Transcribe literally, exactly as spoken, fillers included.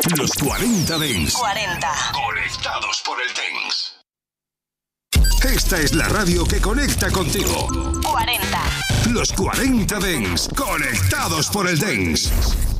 Los cuarenta Dance. cuarenta. Conectados por el Dance. Esta es la radio que conecta contigo. cuarenta. Los cuarenta Dance. Conectados por el Dance.